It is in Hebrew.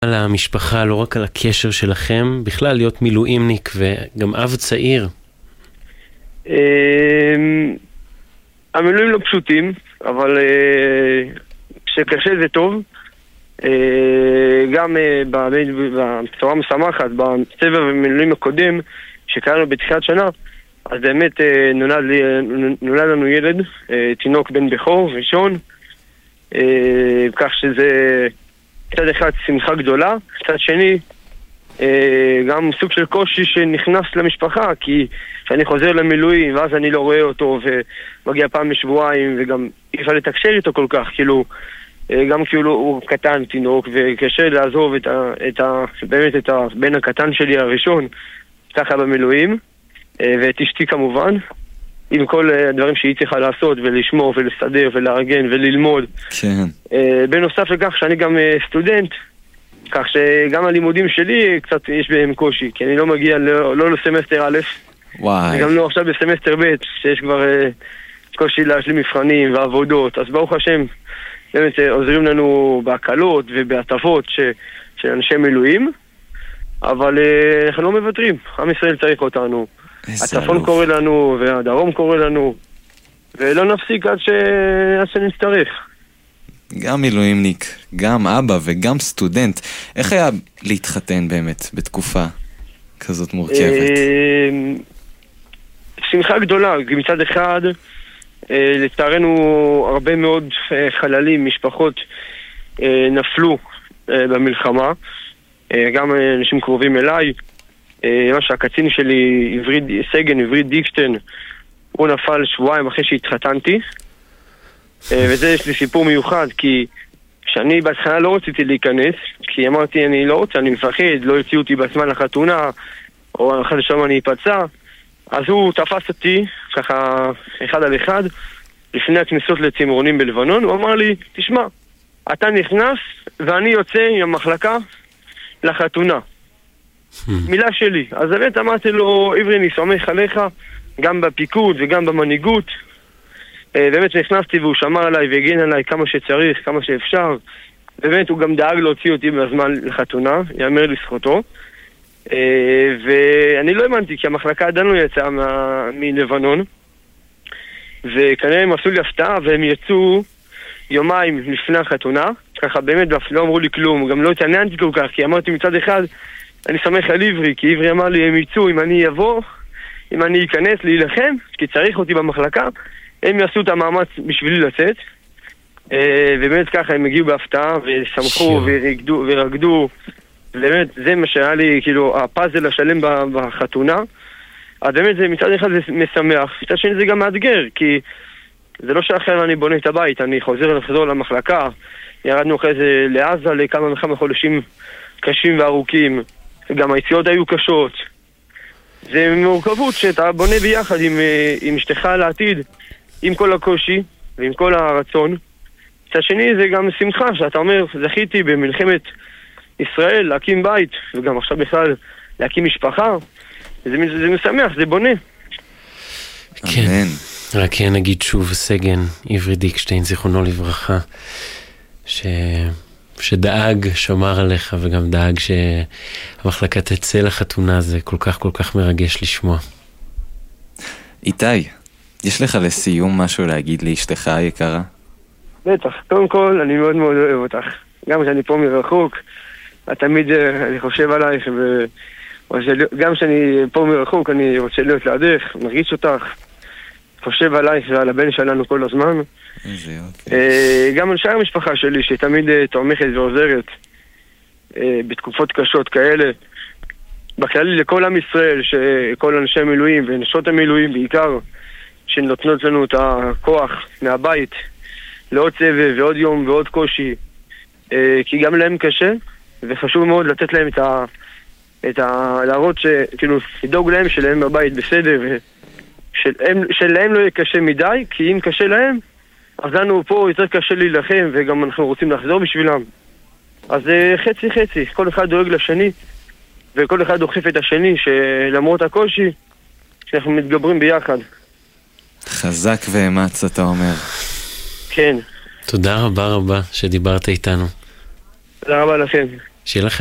על המשפחה, לא רק על הקשר שלכם, בכלל להיות מילואימניק וגם אב צעיר. המילואים לא פשוטים, אבל כשקשה זה טוב. גם בצורה משמחת, בסבב המילואים הקודם שקראנו בתחילת שנה, אז באמת נולד לנו ילד, תינוק בן בכור, ראשון, כך שזה קצת אחד שמחה גדולה, קצת שני גם סוג של קושי שנכנס למשפחה, כי כשאני חוזר למילואים ואז אני לא רואה אותו ומגיע פעם בשבועיים וגם אי אפשר לתקשר איתו כל כך, כאילו גם כאילו הוא קטן, תינוק, וקשה לעזוב באמת את הבן הקטן שלי הראשון ככה במילואים, ואת אשתי כמובן, עם כל הדברים שהיא צריכה לעשות ולשמור ולסדר ולארגן וללמוד. כן. בנוסף לכך שאני גם סטודנט, כך שגם הלימודים שלי קצת יש בהם קושי, כי אני לא מגיע לא לסמסטר א', וגם לא עכשיו בסמסטר ב', שיש כבר קושי להשלים מבחנים ועבודות. אז ברוך השם באמת עוזרים לנו בהקלות ובהטבות של אנשי מילואים, אבל אנחנו לא מוותרים, עם ישראל צריך אותנו. הצפון קורא לנו והדרום קורא לנו, ולא נפסיק עד שנצטרך. גם מילואימניק, גם אבא וגם סטודנט. איך היה להתחתן באמת בתקופה כזאת מורכבת? שמחה גדולה, מצד אחד לצערנו הרבה מאוד חללים, משפחות נפלו במלחמה, גם אנשים קרובים אליי. מה שהקצין שלי, סגן עברית דיקשטיין, הוא נפל שבועיים אחרי שהתחתנתי, וזה יש לי סיפור מיוחד, כי כשאני בהתחלה לא רציתי להיכנס, כי אמרתי אני לא רוצה, אני מפחד, לא יוציאו אותי בזמן לחתונה, או אחרי שם אני אפצע. אז הוא תפס אותי ככה אחד על אחד לפני הכניסות לצמרונים בלבנון. הוא אמר לי, תשמע, אתה נכנס ואני יוצא עם המחלקה לחתונה, מילה שלי. אז באמת אמרתי לו, עברי, אני סומך עליך גם בפיקוד וגם במנהיגות. באמת נכנסתי והוא שמר עליי והגן עליי כמה שצריך, כמה שאפשר. באמת הוא גם דאג להוציא אותי בזמן לחתונה, יאמר לזכותו. ואני לא האמנתי, כי המחלקה עדיין לא יצאה מלבנון, וכנראה הם עשו לי הפתעה והם יצאו יומיים לפני החתונה. ככה באמת לא אמרו לי כלום, גם לא התעניינתי כל כך, כי אמרתי מצד אחד אני שמח על עברי, כי עברי אמר לי הם יצאו, אם אני אבוא, אם אני אכנס להילחם, כי צריך אותי במחלקה, הם יעשו את המאמץ בשבילי לצאת. ובאמת ככה הם הגיעו בהפתעה ושמחו ורקדו. באמת זה מה שהיה לי, כאילו הפאזל השלם בחתונה. אז באמת זה מצד אחד זה משמח, מצד שני זה גם מאתגר, כי זה לא שאחר אני בונה את הבית, אני לחזור למחלקה. ירדנו אחרי זה לעזה לכמה וכמה חודשים קשים וארוכים, גם היציאות היו קשות. זה מורכבות שאתה בונה ביחד עם אשתך לעתיד, עם כל הקושי ועם כל הרצון. מצד שני זה גם שמחה שאתה אומר, זכיתי במלחמת ישראל להקים בית, וגם עכשיו בכלל להקים משפחה. זה משמח, זה בונה. כן. רק נגיד שוב סגן עברי דיקשטיין, זיכרונו לברכה, שדאג, שמר עליך, וגם דאג שהמחלקה תצא לחתונה. זה כל כך כל כך מרגש לשמוע. איתי, יש לך לסיום משהו להגיד לאשתך היקרה? בטח, קודם כל אני מאוד מאוד אוהב אותך, גם כשאני פה מרחוק, תמיד אני חושב עלייך, וגם כשאני פה מרחוק אני רוצה להיות לידך, מרגיש אותך, חושב עלייך ועל הבן שלנו כל הזמן. גם על שאר המשפחה שלי שתמיד תומכת ועוזרת בתקופות קשות כאלה, בכללי לכל עם ישראל, שכל אנשי מילואים ונשות המילואים בעיקר, שנותנות לנו את הכוח מהבית לעוד סבב ועוד יום ועוד קושי, כי גם להם קשה, וחשוב מאוד לתת להם להראות שכאילו לדאוג להם שלהם בבית בסדר, שלהם לא יהיה קשה מדי, כי אם קשה להם אז לנו פה יותר קשה להילחם, וגם אנחנו רוצים לחזור בשבילם. אז חצי חצי, כל אחד דואג לשני וכל אחד דוחף את השני, שלמרות הקושי שאנחנו מתגברים ביחד. חזק ואמץ אתה אומר. כן. תודה רבה רבה שדיברת איתנו. תודה רבה לכם. שיהיה לך